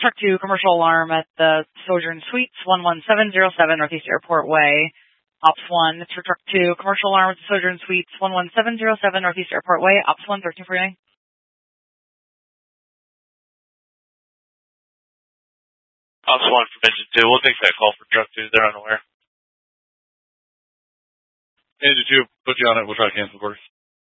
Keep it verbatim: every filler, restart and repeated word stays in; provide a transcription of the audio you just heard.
Truck two, commercial alarm at the Sojourn Suites, one one seven zero seven Northeast Airport Way. Ops one, it's for truck two, commercial alarm at the Sojourn Suites, one one seven zero seven Northeast Airport Way. Ops one, thirteen forty-nine. Ops one for engine two. We'll take that call for truck two. They're unaware. Engine two, put you on it. We'll try to cancel first.